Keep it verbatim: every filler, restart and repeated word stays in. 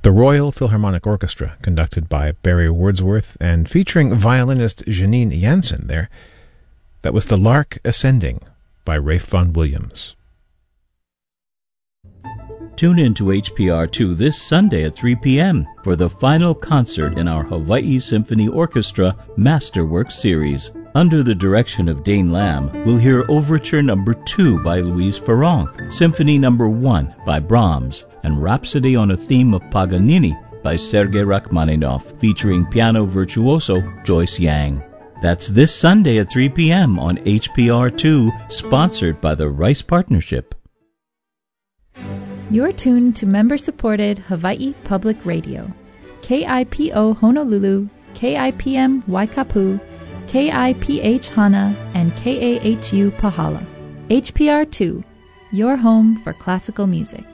The Royal Philharmonic Orchestra, conducted by Barry Wordsworth and featuring violinist Janine Jansen there. That was The Lark Ascending by Ralph Vaughan Williams. Tune in to H P R two this Sunday at three p.m. for the final concert in our Hawaii Symphony Orchestra Masterworks series. Under the direction of Dane Lamb, we'll hear Overture Number two by Louise Farrenc, Symphony Number one by Brahms, and Rhapsody on a Theme of Paganini by Sergei Rachmaninoff, featuring piano virtuoso Joyce Yang. That's this Sunday at three p.m. on H P R two, sponsored by the Rice Partnership. You're tuned to member-supported Hawaii Public Radio. K I P O Honolulu, K I P M Waikapu, K I P H Hana, and K A H U Pahala. H P R two, your home for classical music.